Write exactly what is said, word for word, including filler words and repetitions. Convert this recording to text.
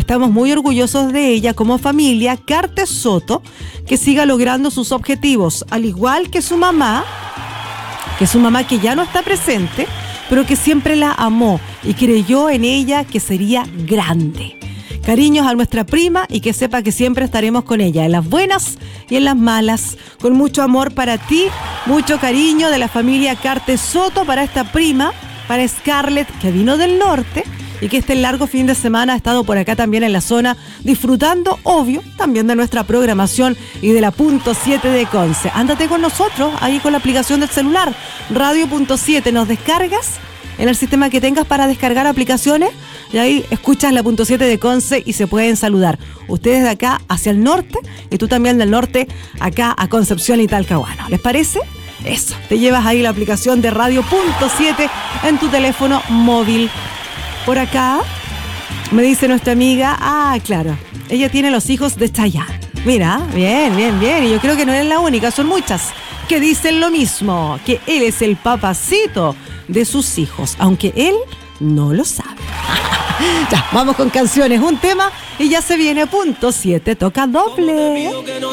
estamos muy orgullosos de ella como familia, Cartes Soto, que siga logrando sus objetivos, al igual que su mamá, que su mamá que ya no está presente, pero que siempre la amó y creyó en ella que sería grande. Cariños a nuestra prima y que sepa que siempre estaremos con ella, en las buenas y en las malas. Con mucho amor para ti, mucho cariño de la familia Cartes Soto para esta prima, para Scarlett, que vino del norte y que este largo fin de semana ha estado por acá también en la zona, disfrutando, obvio, también de nuestra programación y de la punto siete de Conce. Ándate con nosotros, ahí con la aplicación del celular, radio punto siete, nos descargas en el sistema que tengas para descargar aplicaciones y ahí escuchas la punto siete de Conce y se pueden saludar. Ustedes de acá hacia el norte y tú también del norte acá a Concepción y Talcahuano. ¿Les parece? Eso, te llevas ahí la aplicación de radio punto siete en tu teléfono móvil. Por acá me dice nuestra amiga, ah, claro, ella tiene los hijos de Chayanne. Mira, bien, bien, bien, y yo creo que no eres la única, son muchas que dicen lo mismo, que él es el papacito de sus hijos, aunque él no lo sabe. Ya, vamos con canciones, un tema y ya se viene punto siete, toca doble.